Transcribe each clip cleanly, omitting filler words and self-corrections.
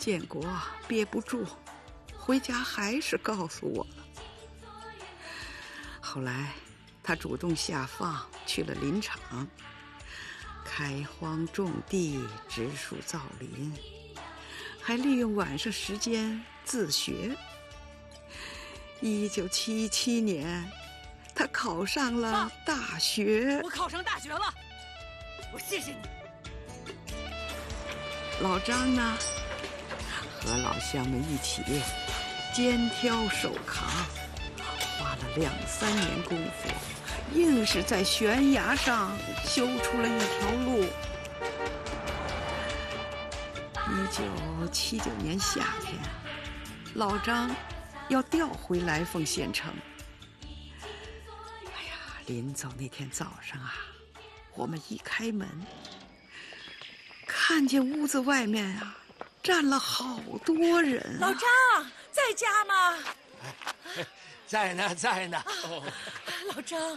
建国憋不住，回家还是告诉我了。后来他主动下放去了林场，开荒种地，植树造林，还利用晚上时间自学。1977年，他考上了大学。 我考上大学了，我谢谢你。 老张呢，和老乡们一起肩挑手扛，花了2、3年功夫，硬是在悬崖上修出了一条路。1979年夏天，老张要调回来凤县城。哎呀，临走那天早上啊，我们一开门，看见屋子外面啊站了好多人。 老张在家吗？ 在呢，在呢。 老张，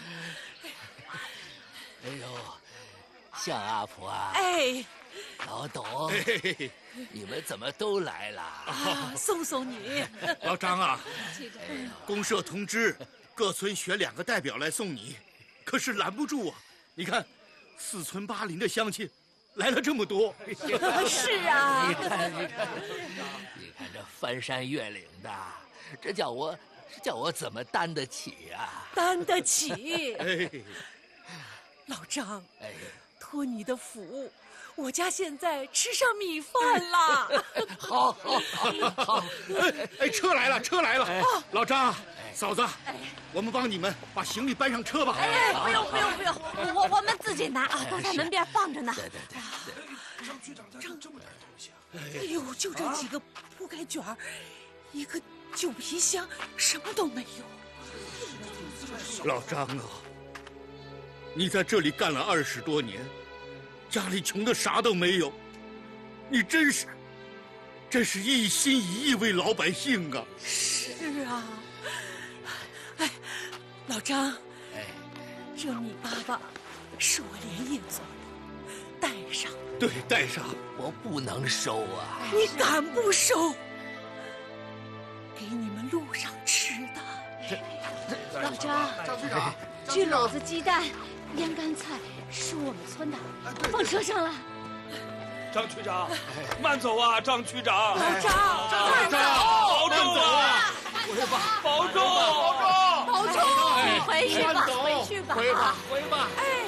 哎呦，向阿婆啊！ 哎， 老董，你们怎么都来了？ 送送你。 老张啊，公社通知各村选2个代表来送你，可是拦不住啊！你看，4村8邻的乡亲来了这么多。 是啊， 你看这翻山越岭的，这叫我怎么担得起啊？ 担得起。 哎， 老张， 哎， 托你的福，我家现在吃上米饭了。 好。 哎，车来了，车来了！老张，嫂子，我们帮你们把行李搬上车吧。 哎，不用，我们自己拿啊，都在门边放着呢。 对。 张局长带这么点东西啊？ 哎呦，就这几个铺盖卷儿，一个旧皮箱，什么都没有。 老张啊，你在这里干了20多年，家里穷的啥都没有，你真是一心一意为老百姓啊！ 是啊，哎，老张， 哎， 这米粑粑是我连夜做的，带上。 对，带上。 我不能收啊！ 你敢不收？给你们路上吃的。 老张， 张局长， 焗篓子、鸡蛋、腌干菜是我们村的，放车上了。 张区长，慢走啊，张区长。 老张， 慢走，保重啊！保重。 保重，回去吧，回去吧。 回吧。 哎。